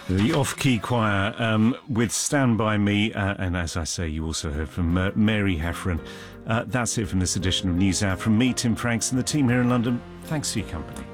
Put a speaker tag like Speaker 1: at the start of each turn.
Speaker 1: The Off-Key Choir with Stand By Me, and as I say, you also heard from Mary Heffron. That's it from this edition of NewsHour. From me, Tim Franks, and the team here in London, thanks for your company.